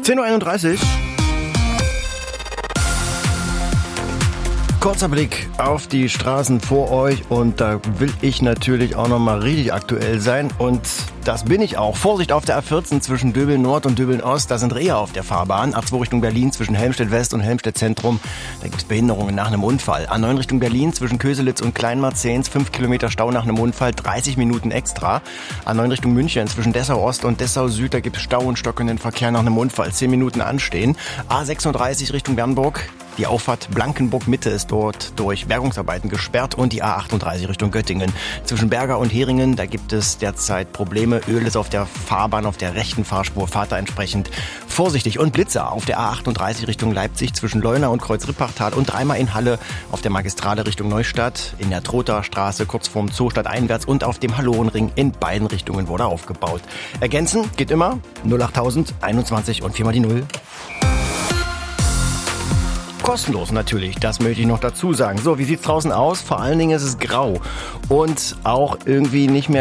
10.31 Uhr. Kurzer Blick auf die Straßen vor euch und da will ich natürlich auch nochmal richtig aktuell sein und das bin ich auch. Vorsicht auf der A14 zwischen Döbeln Nord und Döbeln Ost, da sind Rehe auf der Fahrbahn. A2 Richtung Berlin zwischen Helmstedt West und Helmstedt Zentrum, da gibt's Behinderungen nach einem Unfall. A9 Richtung Berlin zwischen Köselitz und Kleinmarzens, 5 Kilometer Stau nach einem Unfall, 30 Minuten extra. A9 Richtung München zwischen Dessau Ost und Dessau Süd, da gibt's Stau und stockenden Verkehr nach einem Unfall, 10 Minuten anstehen. A36 Richtung Bernburg. Die Auffahrt Blankenburg-Mitte ist dort durch Bergungsarbeiten gesperrt und die A38 Richtung Göttingen. Zwischen Berger und Heringen, da gibt es derzeit Probleme. Öl ist auf der Fahrbahn, auf der rechten Fahrspur. Fahrt da entsprechend vorsichtig. Und Blitzer auf der A38 Richtung Leipzig zwischen Leuna und Kreuz-Rippachtal und dreimal in Halle auf der Magistrale Richtung Neustadt, in der Trother Straße kurz vorm Zoo stadteinwärts und auf dem Hallorenring in beiden Richtungen wurde aufgebaut. Ergänzen geht immer 08000 21 und 4 mal die 0. Kostenlos natürlich, das möchte ich noch dazu sagen. So, wie sieht's draußen aus? Vor allen Dingen ist es grau und auch irgendwie nicht mehr